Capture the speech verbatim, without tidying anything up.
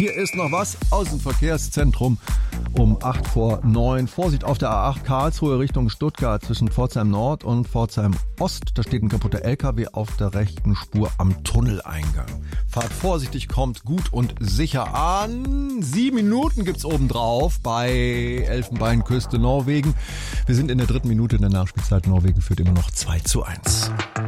Hier ist noch was aus dem Verkehrszentrum um acht vor neun. Vorsicht auf der A acht Karlsruhe Richtung Stuttgart zwischen Pforzheim Nord und Pforzheim Ost. Da steht ein kaputter L K W auf der rechten Spur am Tunneleingang. Fahrt vorsichtig, kommt gut und sicher an. Sieben Minuten gibt's obendrauf bei Elfenbeinküste Norwegen. Wir sind in der dritten Minute der Nachspielzeit. Norwegen führt immer noch zwei zu eins.